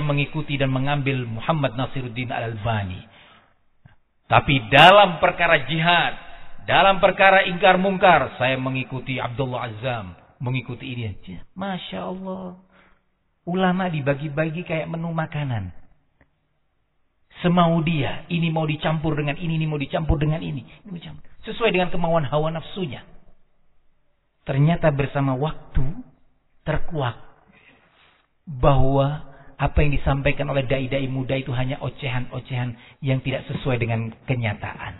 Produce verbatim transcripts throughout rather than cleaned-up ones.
mengikuti dan mengambil Muhammad Nasiruddin Al-Albani. Tapi dalam perkara jihad, dalam perkara ingkar mungkar, saya mengikuti Abdullah Azzam, mengikuti ini. Masya Allah. Ulama dibagi-bagi kayak menu makanan. Semau dia, ini mau dicampur dengan ini, ini mau dicampur dengan ini. Ini sesuai dengan kemauan hawa nafsunya. Ternyata bersama waktu terkuak bahwa apa yang disampaikan oleh dai-dai muda itu hanya ocehan-ocehan yang tidak sesuai dengan kenyataan.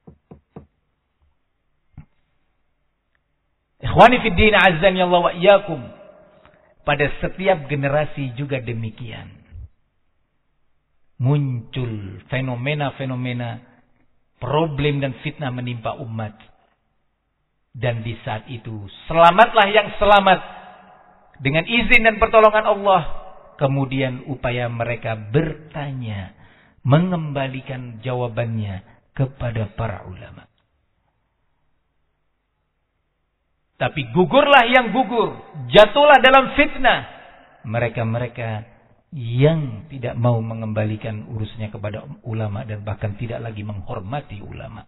Ikhwani fid din, azzani Allah wa iyyakum. Pada setiap generasi juga demikian. Muncul fenomena-fenomena problem dan fitnah menimpa umat. Dan di saat itu selamatlah yang selamat dengan izin dan pertolongan Allah. Kemudian upaya mereka bertanya, mengembalikan jawabannya kepada para ulama. Tapi gugurlah yang gugur, jatuhlah dalam fitnah mereka-mereka yang tidak mau mengembalikan urusnya kepada ulama dan bahkan tidak lagi menghormati ulama.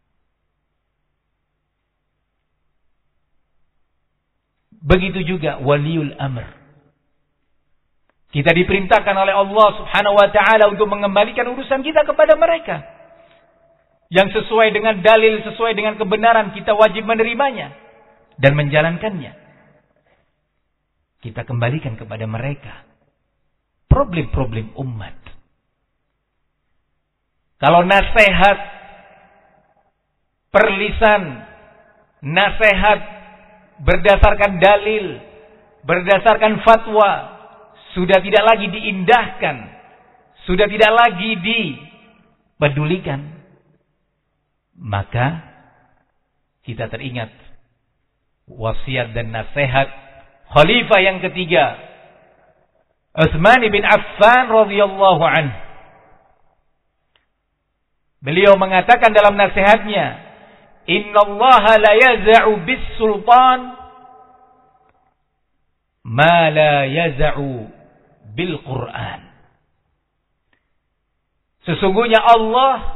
Begitu juga waliul amr. Kita diperintahkan oleh Allah Subhanahu wa taala untuk mengembalikan urusan kita kepada mereka. Yang sesuai dengan dalil, sesuai dengan kebenaran, kita wajib menerimanya dan menjalankannya. Kita kembalikan kepada mereka problem-problem umat. Kalau nasihat perlisan, nasihat berdasarkan dalil, berdasarkan fatwa, sudah tidak lagi diindahkan, sudah tidak lagi dipedulikan, maka kita teringat wasiat dan nasihat khalifah yang ketiga, Utsman bin Affan radhiyallahu anhu. Beliau mengatakan dalam nasihatnya, "Innallaha la yaz'u bis sultan ma la yaz'u bil Qur'an." Sesungguhnya Allah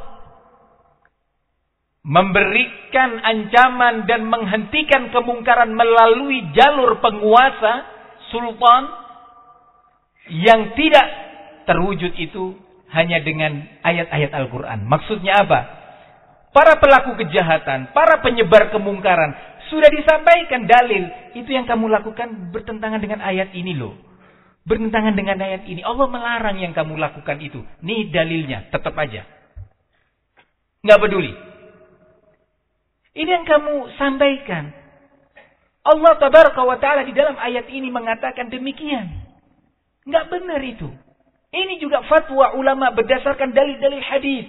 memberikan ancaman dan menghentikan kemungkaran melalui jalur penguasa, sultan, yang tidak terwujud itu hanya dengan ayat-ayat Al-Quran. Maksudnya apa? Para pelaku kejahatan, para penyebar kemungkaran, sudah disampaikan dalil. Itu yang kamu lakukan bertentangan dengan ayat ini loh. Bertentangan dengan ayat ini. Allah melarang yang kamu lakukan itu. Nih dalilnya, tetap aja. Nggak peduli. Ini yang kamu sampaikan. Allah Tabaraka wa Ta'ala di dalam ayat ini mengatakan demikian. Nggak benar itu. Ini juga fatwa ulama berdasarkan dalil-dalil hadis.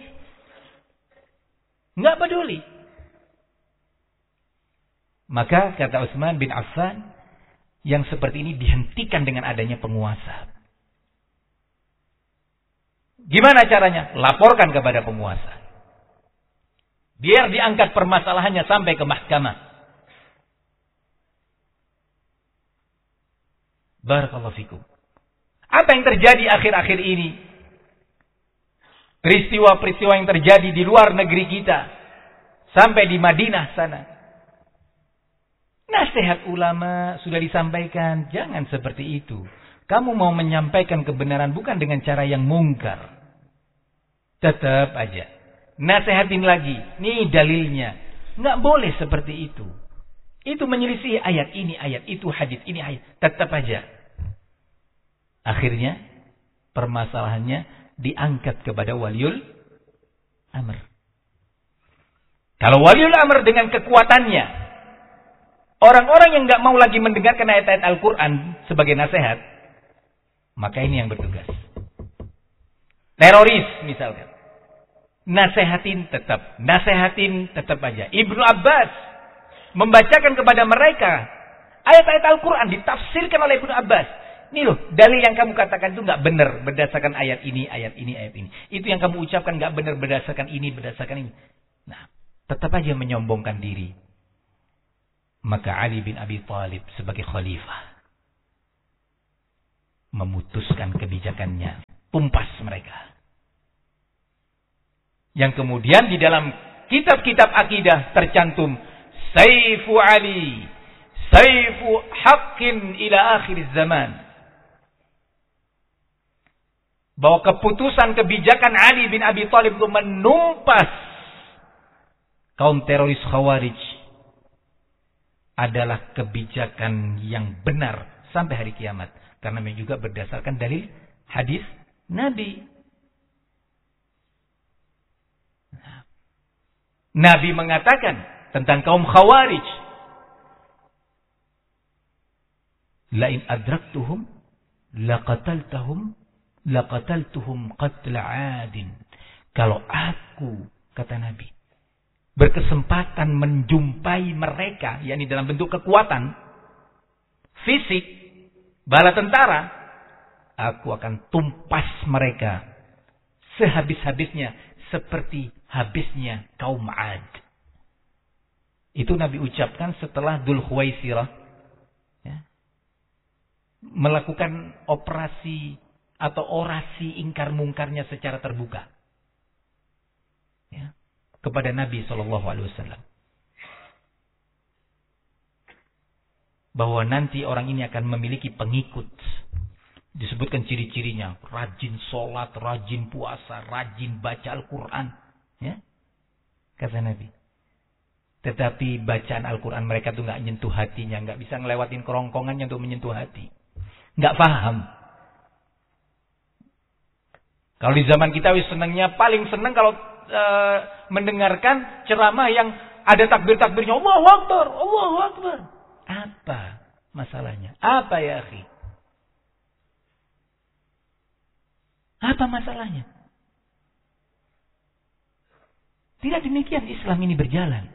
Nggak peduli. Maka kata Utsman bin Affan, yang seperti ini dihentikan dengan adanya penguasa. Gimana caranya? Laporkan kepada penguasa. Biar diangkat permasalahannya sampai ke mahkamah. Barakallahu fikum. Apa yang terjadi akhir-akhir ini? Peristiwa-peristiwa yang terjadi di luar negeri kita. Sampai di Madinah sana. Nasihat ulama sudah disampaikan. Jangan seperti itu. Kamu mau menyampaikan kebenaran bukan dengan cara yang mungkar. Tetap aja. Nasihatin lagi. Nih dalilnya. Nggak boleh seperti itu. Itu menyelisih ayat ini, ayat itu, hadis ini, ayat. Tetap aja. Akhirnya permasalahannya diangkat kepada waliul amr. Kalau waliul amr dengan kekuatannya, orang-orang yang nggak mau lagi mendengarkan ayat-ayat Al-Quran sebagai nasihat, maka ini yang bertugas. Teroris misalkan, nasihatin tetap, nasihatin tetap aja. Ibnu Abbas membacakan kepada mereka ayat-ayat Al-Quran ditafsirkan oleh Ibnu Abbas. Nih loh, dalil yang kamu katakan itu nggak benar berdasarkan ayat ini, ayat ini, ayat ini. Itu yang kamu ucapkan nggak benar berdasarkan ini, berdasarkan ini. Nah, tetap aja menyombongkan diri. Maka Ali bin Abi Thalib sebagai khalifah memutuskan kebijakannya. tumpas mereka. Yang kemudian di dalam kitab-kitab akidah tercantum Saifu Ali, Saifu Haqqin ila akhir zaman. Bahwa keputusan kebijakan Ali bin Abi Thalib untuk menumpas kaum teroris Khawarij adalah kebijakan yang benar sampai hari kiamat. Karena memang juga berdasarkan dalil hadis Nabi. Nabi mengatakan tentang kaum Khawarij, "La in adraktuhum laqataltahum laqataltuhum qatla 'adin." Kalau aku, kata Nabi, berkesempatan menjumpai mereka, yakni dalam bentuk kekuatan fisik, bala tentara, aku akan tumpas mereka sehabis-habisnya seperti habisnya kaum 'Ad. Itu Nabi ucapkan setelah Dzul Khuwaisirah ya, melakukan operasi atau orasi ingkar mungkarnya secara terbuka ya, kepada Nabi shallallahu alaihi wasallam. Bahwa nanti orang ini akan memiliki pengikut. Disebutkan ciri-cirinya. Rajin sholat, rajin puasa, rajin baca Al-Quran. Ya? Kata Nabi. Tetapi bacaan Al-Quran mereka tuh gak nyentuh hatinya. Gak bisa ngelewatin kerongkongannya untuk menyentuh hati. Gak paham. Kalau di zaman kita wis senangnya, paling senang kalau e, mendengarkan ceramah yang ada takbir-takbirnya. Allahu Akbar, Allahu Akbar. Apa masalahnya? Apa ya akhi? Apa masalahnya? Tidak demikian Islam ini berjalan.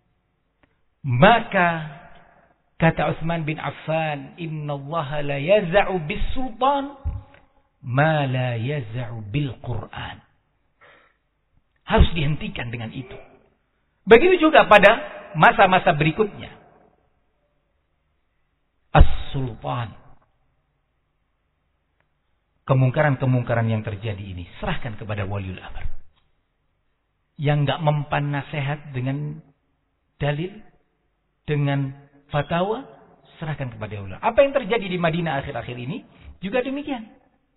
Maka kata Utsman bin Affan, "Innallaha la yaz'u bis-sultan ma la yaz'u bil-Qur'an." Harus dihentikan dengan itu. Begitu juga pada masa-masa berikutnya. As-sultan. Kemungkaran-kemungkaran yang terjadi ini serahkan kepada waliul amr. Yang enggak mempan nasihat dengan dalil, dengan fatwa, serahkan kepada waliul amr. Apa yang terjadi di Madinah akhir-akhir ini juga demikian.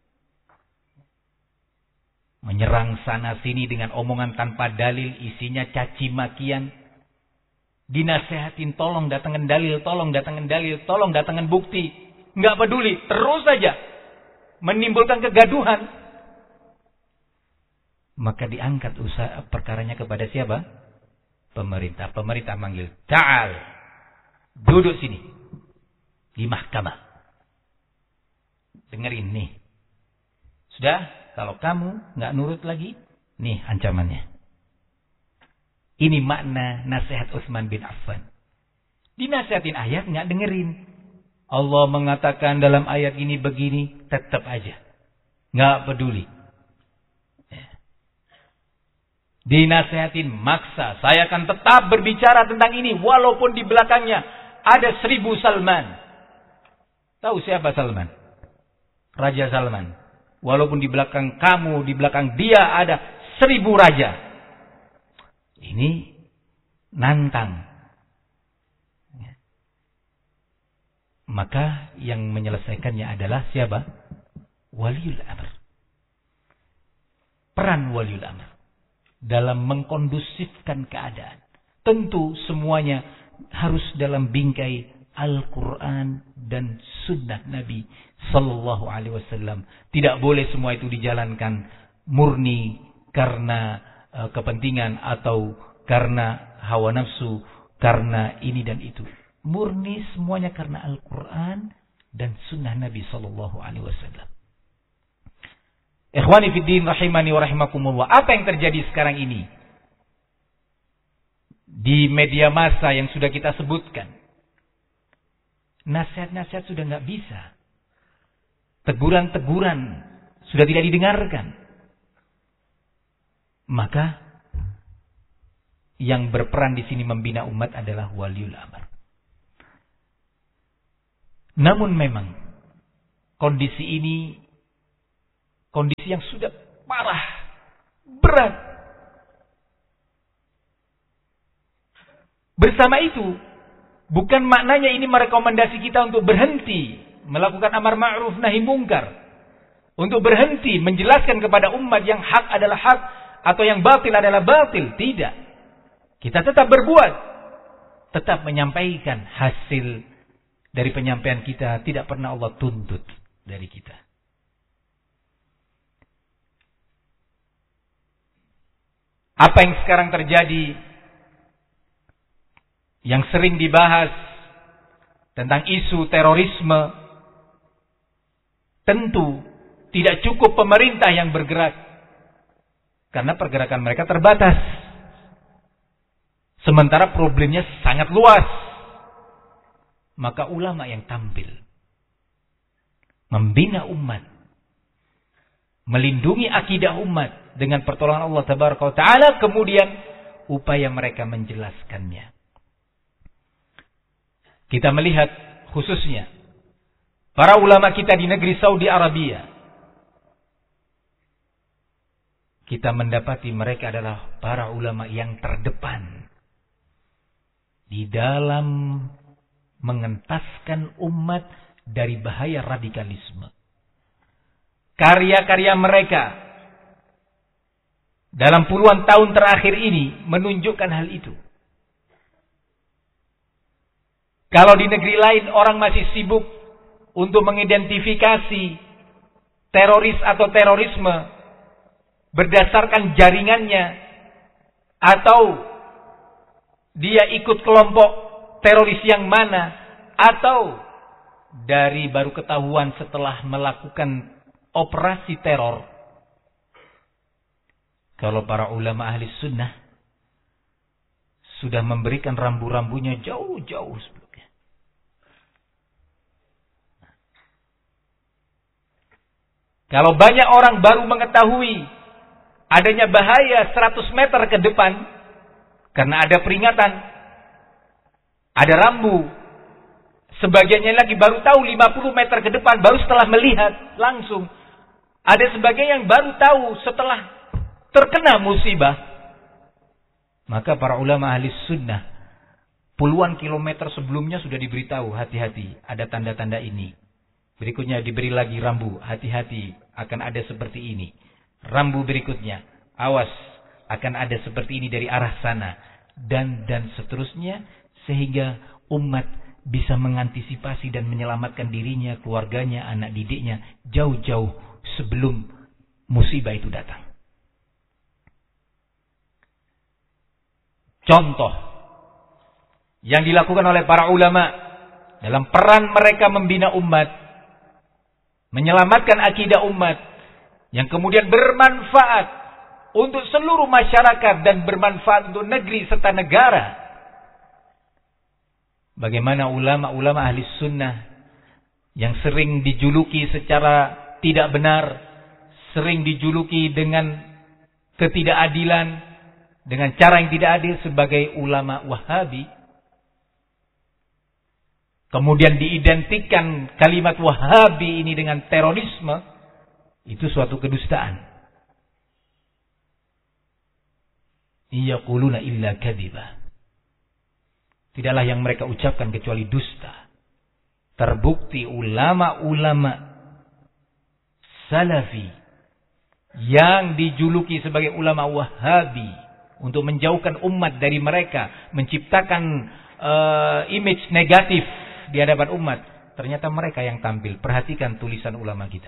Menyerang sana sini dengan omongan tanpa dalil, isinya caci makian. Dinasehatin, tolong datangkan dalil, tolong datangkan dalil, tolong datangkan bukti. Enggak peduli, terus saja menimbulkan kegaduhan. Maka diangkat usaha perkaranya kepada siapa? Pemerintah. Pemerintah manggil, "Ta'al, duduk sini di mahkamah. Dengerin nih. Sudah, kalau kamu nggak nurut lagi, nih ancamannya." Ini makna nasihat Utsman bin Affan. Dinasihatin ayat nggak dengerin. Allah mengatakan dalam ayat ini begini, tetap aja nggak peduli. Dinasihatin maksa, saya akan tetap berbicara tentang ini walaupun di belakangnya ada seribu Salman. Tahu siapa Salman? Raja Salman. Walaupun di belakang kamu, di belakang dia ada seribu raja. Ini nantang. Maka yang menyelesaikannya adalah siapa? Waliul amr. Peran waliul amr dalam mengkondusifkan keadaan. Tentu semuanya harus dalam bingkai Al-Quran dan Sunnah Nabi Sallallahu Alaihi Wasallam. Tidak boleh semua itu dijalankan murni karena uh, kepentingan atau karena hawa nafsu, karena ini dan itu. Murni semuanya karena Al-Quran dan Sunnah Nabi Sallallahu Alaihi Wasallam. Ikhwani fiddin rahimani wa rahimakumullah. Apa yang terjadi sekarang ini di media massa yang sudah kita sebutkan? Nasihat-nasihat sudah nggak bisa. Teguran-teguran sudah tidak didengarkan. Maka yang berperan di sini membina umat adalah waliul amr. Namun memang kondisi ini kondisi yang sudah parah, berat. Bersama itu, bukan maknanya ini merekomendasi kita untuk berhenti melakukan amar ma'ruf nahi mungkar, untuk berhenti menjelaskan kepada umat yang hak adalah hak atau yang batil adalah batil. Tidak. Kita tetap berbuat, tetap menyampaikan hasil dari penyampaian kita. Tidak pernah Allah tuntut dari kita. Apa yang sekarang terjadi, yang sering dibahas tentang isu terorisme, tentu tidak cukup pemerintah yang bergerak, karena pergerakan mereka terbatas. Sementara problemnya sangat luas. Maka ulama yang tampil membina umat, melindungi akidah umat dengan pertolongan Allah Tabaraka wa Ta'ala, kemudian upaya mereka menjelaskannya. Kita melihat khususnya para ulama kita di negeri Saudi Arabia. Kita mendapati mereka adalah para ulama yang terdepan di dalam mengentaskan umat dari bahaya radikalisme. Karya-karya mereka dalam puluhan tahun terakhir ini menunjukkan hal itu. Kalau di negeri lain orang masih sibuk untuk mengidentifikasi teroris atau terorisme berdasarkan jaringannya, atau dia ikut kelompok teroris yang mana, atau dari baru ketahuan setelah melakukan operasi teror. Kalau para ulama ahli sunnah sudah memberikan rambu-rambunya jauh-jauh sebelumnya. Kalau banyak orang baru mengetahui adanya bahaya seratus meter ke depan, karena ada peringatan, ada rambu. Sebagiannya lagi baru tahu lima puluh meter ke depan, baru setelah melihat langsung. Ada sebagian yang baru tahu setelah terkena musibah. Maka para ulama ahli sunnah puluhan kilometer sebelumnya sudah diberitahu, hati-hati, ada tanda-tanda ini. Berikutnya diberi lagi rambu, hati-hati, akan ada seperti ini. Rambu berikutnya, awas, akan ada seperti ini dari arah sana. Dan dan seterusnya, sehingga umat bisa mengantisipasi dan menyelamatkan dirinya, keluarganya, anak didiknya, jauh-jauh sebelum musibah itu datang. Contoh yang dilakukan oleh para ulama dalam peran mereka membina umat, menyelamatkan akidah umat, yang kemudian bermanfaat untuk seluruh masyarakat dan bermanfaat untuk negeri serta negara. Bagaimana ulama-ulama ahli sunnah yang sering dijuluki secara tidak benar, sering dijuluki dengan ketidakadilan, dengan cara yang tidak adil sebagai ulama Wahabi. Kemudian diidentikan kalimat Wahabi ini dengan terorisme, itu suatu kedustaan. Yaquluna illa kadhiba. Tidaklah yang mereka ucapkan kecuali dusta. Terbukti ulama-ulama Salafi yang dijuluki sebagai ulama Wahabi untuk menjauhkan umat dari mereka, menciptakan uh, image negatif di hadapan umat, ternyata mereka yang tampil. Perhatikan tulisan ulama kita.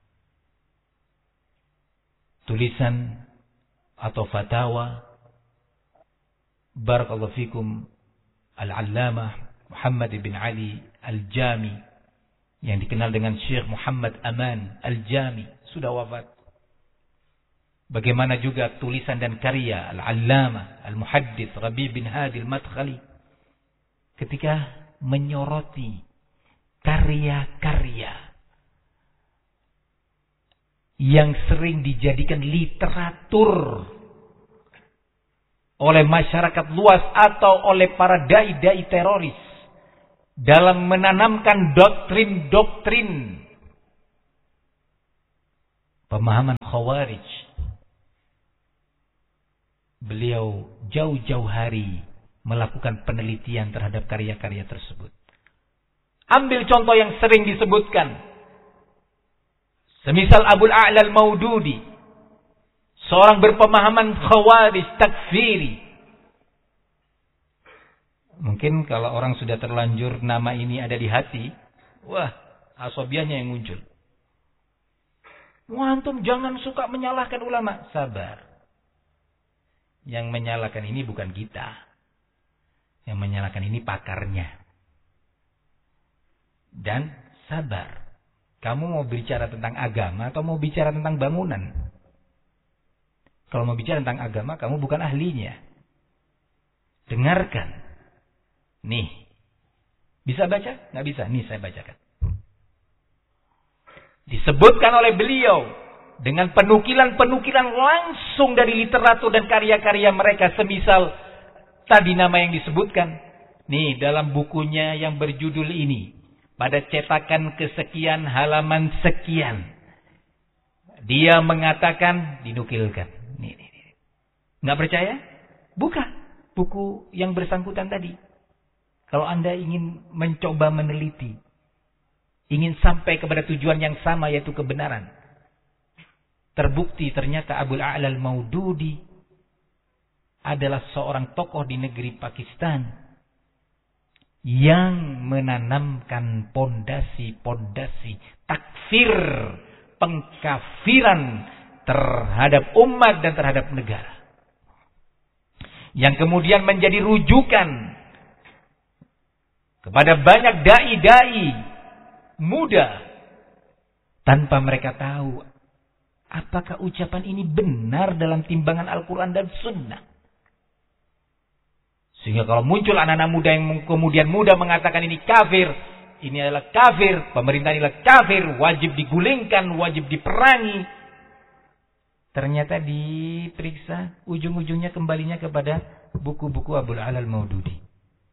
Tulisan atau fatwa barakallahu fikum Al-Allamah Muhammad bin Ali Al-Jami, yang dikenal dengan Syekh Muhammad Aman Al-Jami, sudah wafat. Bagaimana juga tulisan dan karya Al-Allamah Al-Muhaddits Rabi' bin Hadi Al-Madkhali ketika menyoroti karya-karya yang sering dijadikan literatur oleh masyarakat luas atau oleh para dai-dai teroris dalam menanamkan doktrin-doktrin pemahaman Khawarij. Beliau jauh-jauh hari melakukan penelitian terhadap karya-karya tersebut. Ambil contoh yang sering disebutkan. Semisal Abul A'la al-Maududi, seorang berpemahaman Khawarij takfiri. Mungkin kalau orang sudah terlanjur nama ini ada di hati, wah, asobiahnya yang muncul. Wah, antum jangan suka menyalahkan ulama. Sabar. Yang menyalahkan ini bukan kita. Yang menyalahkan ini pakarnya. Dan sabar. Kamu mau bicara tentang agama atau mau bicara tentang bangunan? Kalau mau bicara tentang agama, kamu bukan ahlinya. Dengarkan. Nih. Bisa baca? Nggak bisa. Nih saya bacakan. Disebutkan oleh beliau dengan penukilan-penukilan langsung dari literatur dan karya-karya mereka, semisal tadi nama yang disebutkan. Nih, dalam bukunya yang berjudul ini, pada cetakan kesekian halaman sekian, dia mengatakan, dinukilkan. Nih, nih, nih. Nggak percaya? Buka buku yang bersangkutan tadi. Kalau Anda ingin mencoba meneliti, ingin sampai kepada tujuan yang sama, yaitu kebenaran. Terbukti ternyata Abul A'la al-Maududi adalah seorang tokoh di negeri Pakistan yang menanamkan pondasi-pondasi takfir, pengkafiran terhadap umat dan terhadap negara. Yang kemudian menjadi rujukan kepada banyak dai-dai muda tanpa mereka tahu apakah ucapan ini benar dalam timbangan Al-Quran dan Sunnah. Sehingga kalau muncul anak-anak muda yang kemudian muda mengatakan ini kafir, ini adalah kafir, pemerintah ini adalah kafir, wajib digulingkan, wajib diperangi. Ternyata diperiksa, ujung-ujungnya kembalinya kepada buku-buku Abul A'la al-Maududi.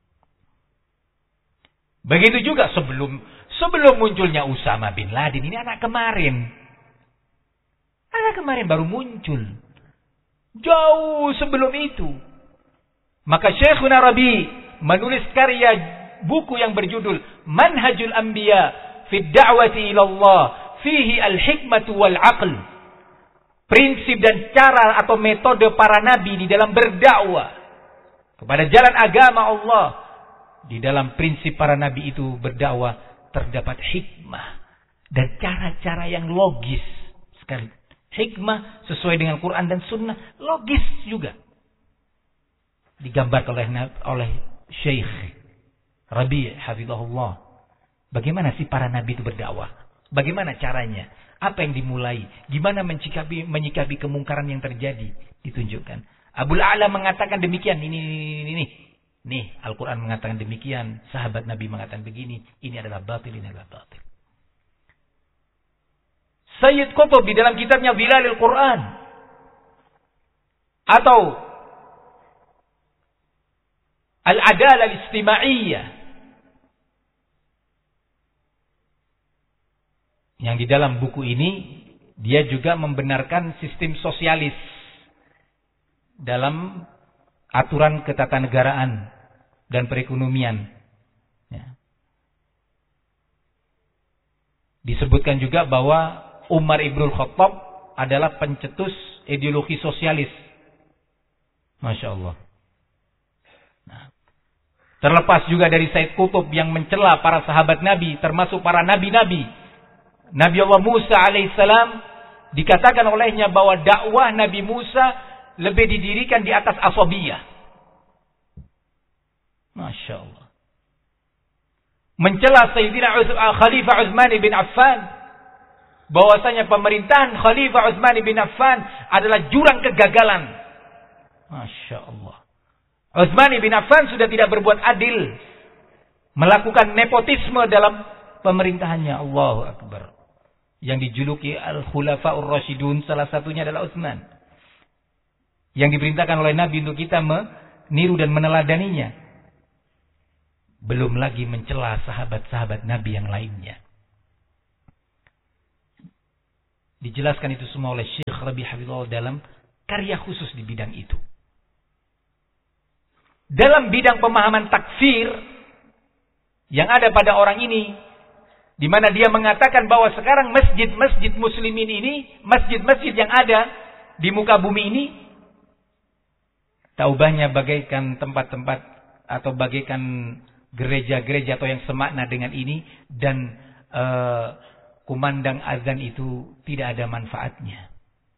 Begitu juga sebelum sebelum munculnya Usama bin Laden, ini anak kemarin. Anak kemarin baru muncul. Jauh sebelum itu. Maka Syekhuna Rabi menulis karya buku yang berjudul Manhajul Anbiya fi Da'wati ila Allah fihi al-hikmatu wal aql. Prinsip dan cara atau metode para nabi di dalam berdakwah kepada jalan agama Allah. Di dalam prinsip para nabi itu berdakwah terdapat hikmah dan cara-cara yang logis sekali. Hikmah sesuai dengan Quran dan Sunnah, logis juga. Digambarkan oleh oleh Syekh Rabi' hafizahullah. Bagaimana sih para nabi itu berdakwah? Bagaimana caranya? Apa yang dimulai? Gimana menyikapi menyikapi kemungkaran yang terjadi? Ditunjukkan. Abul A'la mengatakan demikian. Ini ini ini. Nih, Al-Quran mengatakan demikian. Sahabat Nabi mengatakan begini. Ini adalah batil, ini adalah batil. Sayyid Qutb di dalam kitabnya Zilalil Quran. Atau Al-Adalah Al-Istima'iyah. Yang di dalam buku ini, dia juga membenarkan sistem sosialis dalam aturan ketatanegaraan dan perekonomian. Ya. Disebutkan juga bahwa Umar Ibnul Khattab adalah pencetus ideologi sosialis. Masya Allah. Nah, terlepas juga dari Sayyid Qutb yang mencela para sahabat Nabi, termasuk para nabi-nabi. Nabi Allah Musa alaihissalam dikatakan olehnya bahwa dakwah Nabi Musa lebih didirikan di atas asabiyah. Masya Allah. Mencela Sayyidina Khalifah Utsman bin Affan, bahwasanya pemerintahan Khalifah Utsman bin Affan adalah jurang kegagalan. Masya Allah. Utsman bin Affan sudah tidak berbuat adil, melakukan nepotisme dalam pemerintahannya. Allahu Akbar. Yang dijuluki Al-Khulafa'ur Rasyidun, salah satunya adalah Utsman. Yang diperintahkan oleh Nabi untuk kita meniru dan meneladaninya. Belum lagi mencela sahabat-sahabat Nabi yang lainnya. Dijelaskan itu semua oleh Syekh Rabi' Hafizahullah dalam karya khusus di bidang itu. Dalam bidang pemahaman takfir yang ada pada orang ini, di mana dia mengatakan bahwa sekarang masjid-masjid muslimin ini, masjid-masjid yang ada di muka bumi ini, taubahnya bagaikan tempat-tempat atau bagaikan gereja-gereja atau yang semakna dengan ini, dan uh, kumandang azan itu tidak ada manfaatnya.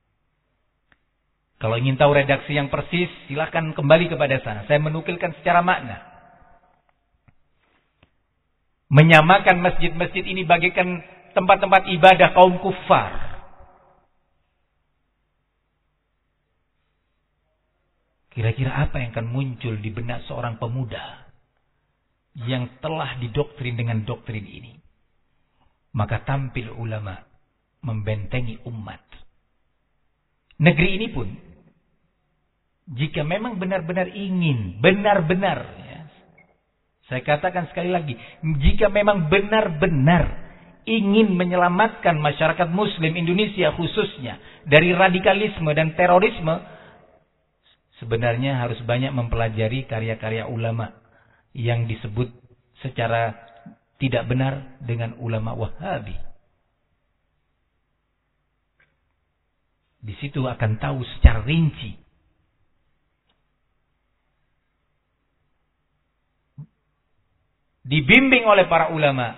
Kalau ingin tahu redaksi yang persis, silakan kembali kepada sana. Saya menukilkan secara makna. Menyamakan masjid-masjid ini bagaikan tempat-tempat ibadah kaum kufar. Kira-kira apa yang akan muncul di benak seorang pemuda yang telah didoktrin dengan doktrin ini? Maka tampil ulama membentengi umat. Negeri ini pun, jika memang benar-benar ingin, benar-benar, ya, saya katakan sekali lagi, jika memang benar-benar ingin menyelamatkan masyarakat muslim Indonesia khususnya dari radikalisme dan terorisme, sebenarnya harus banyak mempelajari karya-karya ulama yang disebut secara tidak benar dengan ulama Wahabi. Di situ akan tahu secara rinci dibimbing oleh para ulama.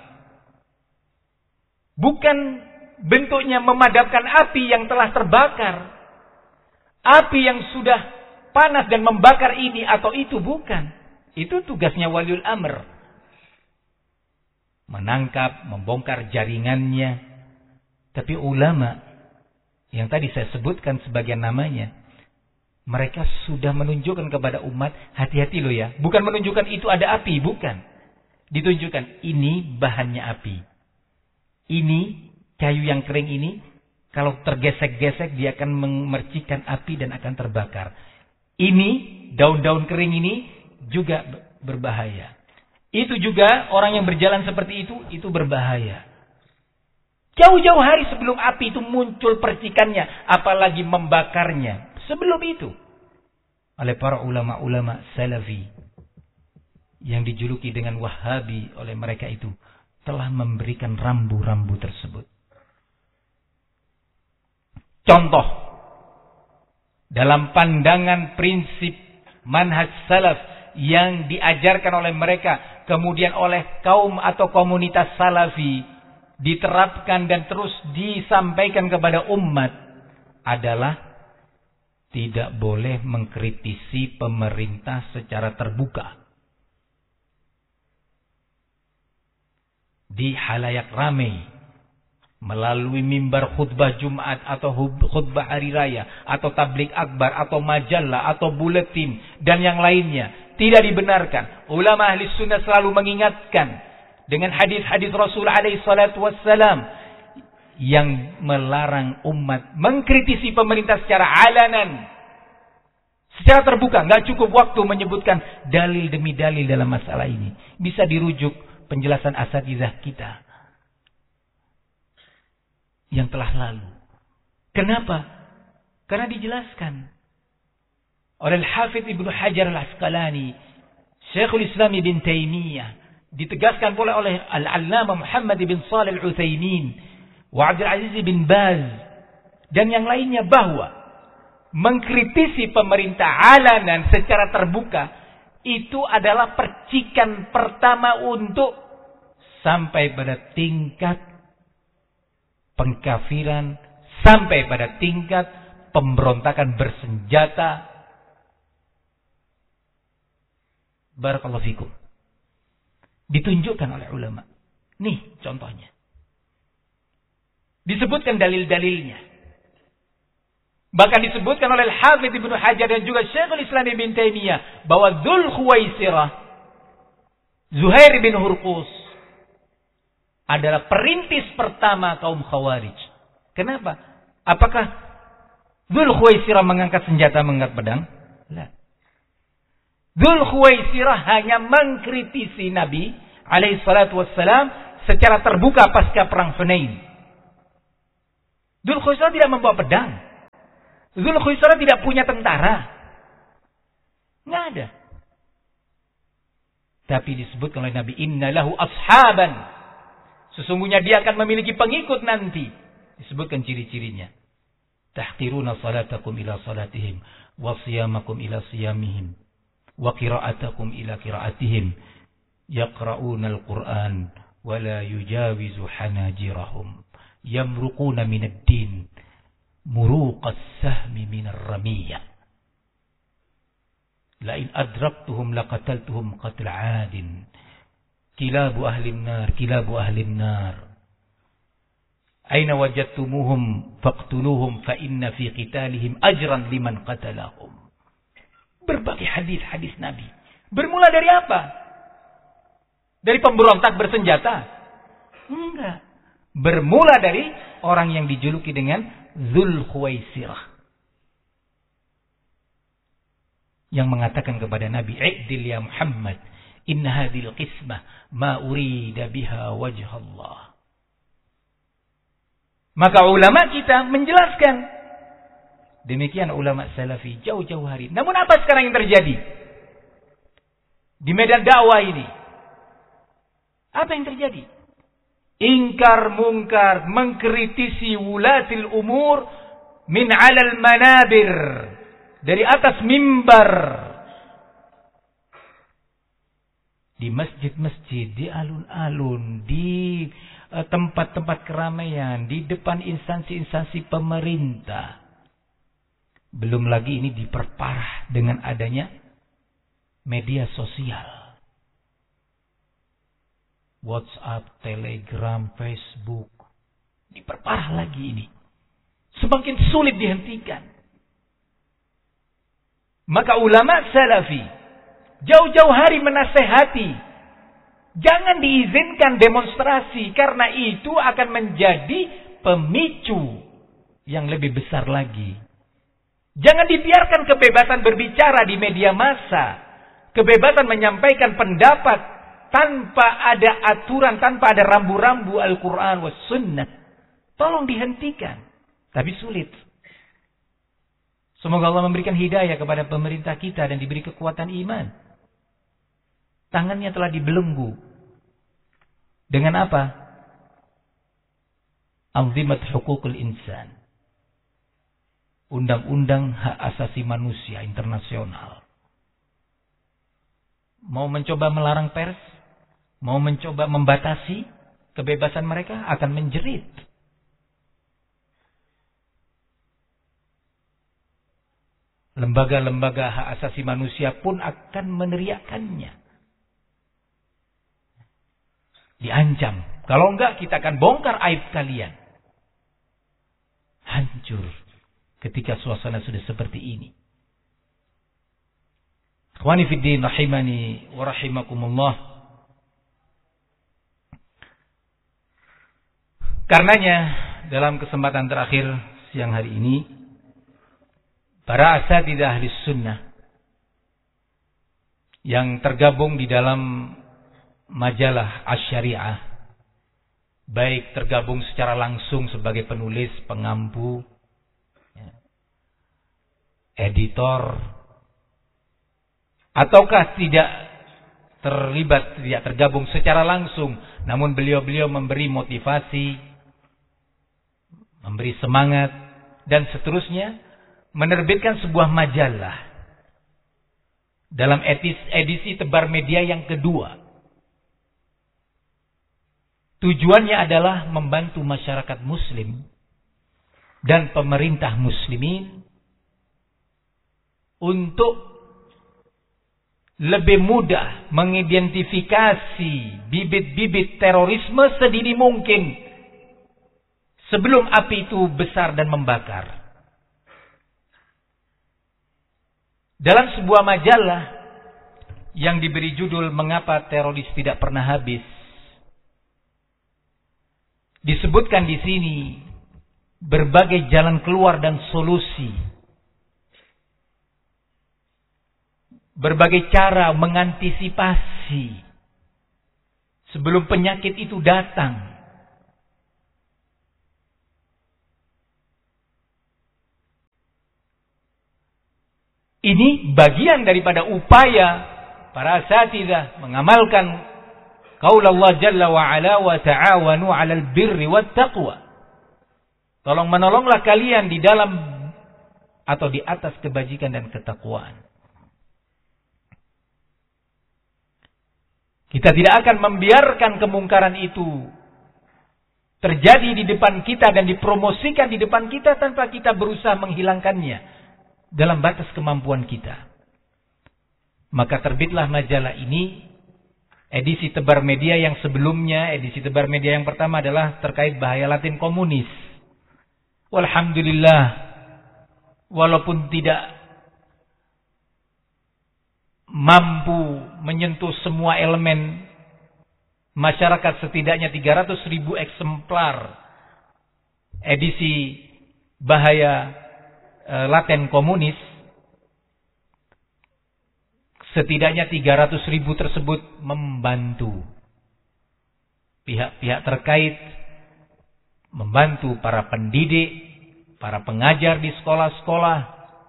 Bukan bentuknya memadamkan api yang telah terbakar. Api yang sudah panas dan membakar ini atau itu, bukan. Itu tugasnya waliul amr. Menangkap, membongkar jaringannya. Tapi ulama yang tadi saya sebutkan sebagian namanya, mereka sudah menunjukkan kepada umat, hati-hati loh ya. Bukan menunjukkan itu ada api, bukan. Ditunjukkan ini bahannya api. Ini kayu yang kering ini, kalau tergesek-gesek dia akan memercikan api dan akan terbakar. Ini daun-daun kering ini juga berbahaya. Itu juga orang yang berjalan seperti itu, itu berbahaya. Jauh-jauh hari sebelum api itu muncul percikannya, apalagi membakarnya. Sebelum itu, oleh para ulama-ulama salafi yang dijuluki dengan Wahabi oleh mereka itu, telah memberikan rambu-rambu tersebut. Contoh, dalam pandangan prinsip manhaj salaf yang diajarkan oleh mereka, kemudian oleh kaum atau komunitas salafi, diterapkan dan terus disampaikan kepada umat, adalah tidak boleh mengkritisi pemerintah secara terbuka di halayak ramai, melalui mimbar khutbah Jumat atau khutbah hari raya atau tabligh akbar atau majalah atau buletin dan yang lainnya. Tidak dibenarkan. Ulama ahli sunnah selalu mengingatkan dengan hadis-hadis Rasul alaihi salatu wassalam yang melarang umat mengkritisi pemerintah secara alanan, secara terbuka. Nggak cukup waktu menyebutkan dalil demi dalil dalam masalah ini. Bisa dirujuk penjelasan asatizah kita yang telah lalu. Kenapa? Karena dijelaskan oleh Al-Hafidh Ibnu Hajar Al-Asqalani, Syekhul Islam Ibn Taimiyah, ditegaskan pula oleh Al-Allamah Muhammad bin Shalih Al-Utsaimin wa Abdul Aziz bin Baz dan yang lainnya, bahwa mengkritisi pemerintah alanan secara terbuka itu adalah percikan pertama untuk sampai pada tingkat pengkafiran, sampai pada tingkat pemberontakan bersenjata. Barakallahu fikum. Ditunjukkan oleh ulama. Nih contohnya. Disebutkan dalil-dalilnya. Bahkan disebutkan oleh Al-Hafidh Ibnu Hajar dan juga Syekhul Islam Ibn Taimiyah bahwa Dzul Khuwaisirah, Zuhair bin Hurqus, adalah perintis pertama kaum Khawarij. Kenapa? Apakah Dzul Khuwaisirah mengangkat senjata, mengangkat pedang? Tidak. Dzul Khuwaisirah hanya mengkritisi Nabi alaihi salatu wassalam secara terbuka pasca perang Hunain. Dzulkhuwaisarah tidak membawa pedang. Dzulkhuwaisarah tidak punya tentara. Nggak ada. Tapi disebutkan oleh Nabi, inna lahu ashaban. Sesungguhnya dia akan memiliki pengikut nanti. Disebutkan ciri-cirinya. Tahqiruna salatakum ila salatihim. Wa siyamakum ila siyamihim. Wa qira'atakum ila qira'atihim. Yaqra'una al-Quran. Wa la yujawizu hanajirahum. Yamruquna minad din. Muruqas sahmi minar ramiyah. Lain adraktuhum laqataltuhum qatl 'adin. Kilabu ahli nar, kilabu ahli nar. Aina wajadtumuhum faqtuluhum fa inna fi qitalihim ajran liman qatalahum. Berbagai hadis-hadis Nabi. Bermula dari apa? Dari pemberontak bersenjata? Enggak. Bermula dari orang yang dijuluki dengan Dzulkhuwaisirah. Yang mengatakan kepada Nabi, "I'dil ya Muhammad, inna hadhil qismah ma urida biha wajh Allah." Maka ulama kita menjelaskan. Demikian ulama salafi jauh-jauh hari. Namun apa sekarang yang terjadi? Di medan dakwah ini. Apa yang terjadi? Ingkar mungkar, mengkritisi wulatil umur min alal manabir. Dari atas mimbar. Di masjid-masjid, di alun-alun, di tempat-tempat keramaian, di depan instansi-instansi pemerintah. Belum lagi ini diperparah dengan adanya media sosial. WhatsApp, Telegram, Facebook. Diperparah lagi ini. Semakin sulit dihentikan. Maka ulama salafi jauh-jauh hari menasehati. Jangan diizinkan demonstrasi. Karena itu akan menjadi pemicu yang lebih besar lagi. Jangan dibiarkan kebebasan berbicara di media massa. Kebebasan menyampaikan pendapat. Tanpa ada aturan, tanpa ada rambu-rambu Al-Quran was sunnah. Tolong dihentikan. Tapi sulit. Semoga Allah memberikan hidayah kepada pemerintah kita dan diberi kekuatan iman. Tangannya telah dibelenggu. Dengan apa? Anzimat Hukukul Insan. Undang-undang hak asasi manusia internasional. Mau mencoba melarang pers? Mau mencoba membatasi kebebasan mereka? Akan menjerit. Lembaga-lembaga hak asasi manusia pun akan meneriakannya. Diancam. Kalau enggak, kita akan bongkar aib kalian. Hancur ketika suasana sudah seperti ini. Ikhwani fiddin rahimani wa rahimakumullah. Karenanya dalam kesempatan terakhir siang hari ini, para asatidzah ahli sunnah yang tergabung di dalam majalah Asy-Syari'ah, baik tergabung secara langsung sebagai penulis, pengampu, editor, ataukah tidak terlibat, tidak tergabung secara langsung, namun beliau-beliau memberi motivasi, memberi semangat, dan seterusnya, menerbitkan sebuah majalah dalam edisi tebar media yang kedua. Tujuannya adalah membantu masyarakat muslim dan pemerintah muslimin untuk lebih mudah mengidentifikasi bibit-bibit terorisme sedini mungkin sebelum api itu besar dan membakar. Dalam sebuah majalah yang diberi judul "Mengapa Teroris Tidak Pernah Habis", disebutkan di sini berbagai jalan keluar dan solusi, berbagai cara mengantisipasi sebelum penyakit itu datang. Ini bagian daripada upaya para asatidzah mengamalkan qaul Allah Jalla wa Ala wa ta'awanu 'alal birri wat taqwa. Tolong menolonglah kalian di dalam atau di atas kebajikan dan ketakwaan. Kita tidak akan membiarkan kemungkaran itu terjadi di depan kita dan dipromosikan di depan kita tanpa kita berusaha menghilangkannya dalam batas kemampuan kita. Maka terbitlah majalah ini, edisi tebar media yang sebelumnya, edisi tebar media yang pertama adalah terkait bahaya Latin komunis. Walhamdulillah, walaupun tidak mampu menyentuh semua elemen masyarakat, setidaknya tiga ratus ribu eksemplar edisi bahaya e, Latin komunis, setidaknya tiga ratus ribu tersebut membantu pihak-pihak terkait, membantu para pendidik, para pengajar di sekolah-sekolah,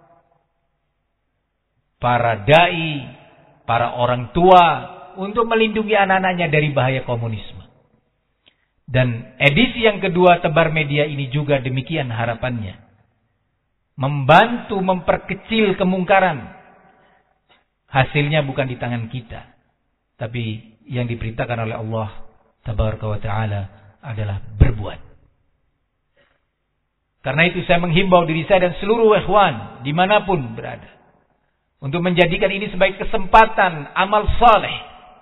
para dai, para orang tua untuk melindungi anak-anaknya dari bahaya komunisme. Dan edisi yang kedua tebar media ini juga demikian harapannya. Membantu memperkecil kemungkaran. Hasilnya bukan di tangan kita, tapi yang diperintahkan oleh Allah Tabaraka wa Ta'ala adalah berbuat. Karena itu saya menghimbau diri saya dan seluruh ikhwan dimanapun berada untuk menjadikan ini sebagai kesempatan amal saleh,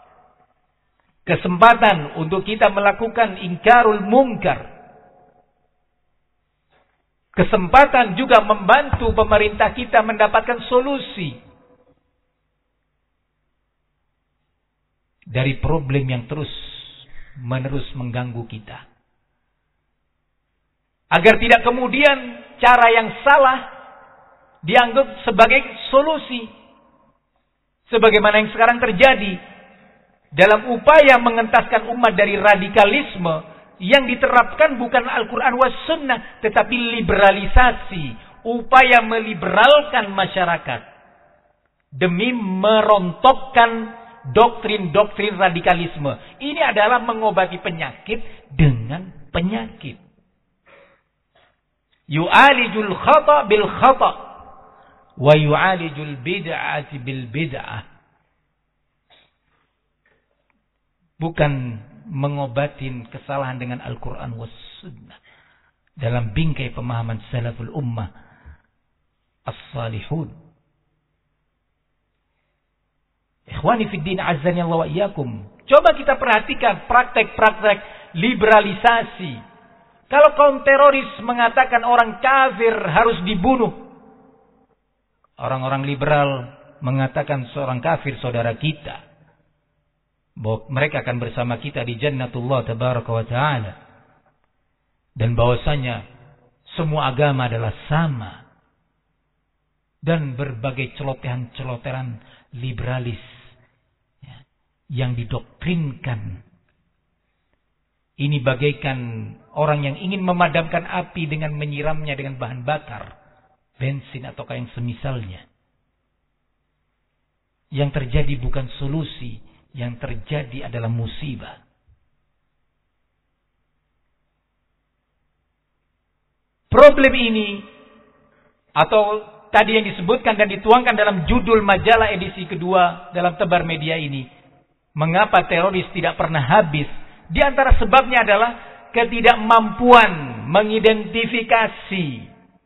kesempatan untuk kita melakukan ingkarul mungkar, kesempatan juga membantu pemerintah kita mendapatkan solusi dari problem yang terus menerus mengganggu kita. Agar tidak kemudian cara yang salah dianggap sebagai solusi. Sebagaimana yang sekarang terjadi dalam upaya mengentaskan umat dari radikalisme yang diterapkan bukan Al-Quran was Sunnah, tetapi liberalisasi, upaya meliberalkan masyarakat demi merontokkan doktrin-doktrin radikalisme. Ini adalah mengobati penyakit dengan penyakit. Yu'alijul khata bil khata wa yu'alijul bid'ati bil bid'ah. Bukan mengobatin kesalahan dengan Al-Quran was Sunnah dalam bingkai pemahaman salaful ummah as-salihun. Ikhwani fid din azzani Allah wa iyyakum. Coba kita perhatikan praktek-praktek liberalisasi. Kalau kaum teroris mengatakan orang kafir harus dibunuh, orang-orang liberal mengatakan seorang kafir saudara kita, bahwa mereka akan bersama kita di jannatullah tabaraka wa ta'ala, dan bahwasanya semua agama adalah sama, dan berbagai celotehan-celotehan liberalis ya, yang didoktrinkan. Ini bagaikan orang yang ingin memadamkan api dengan menyiramnya dengan bahan bakar, bensin ataukah yang semisalnya. Yang terjadi bukan solusi, yang terjadi adalah musibah. Problem ini atau tadi yang disebutkan dan dituangkan dalam judul majalah edisi kedua dalam tebar media ini, mengapa teroris tidak pernah habis? Di antara sebabnya adalah ketidakmampuan mengidentifikasi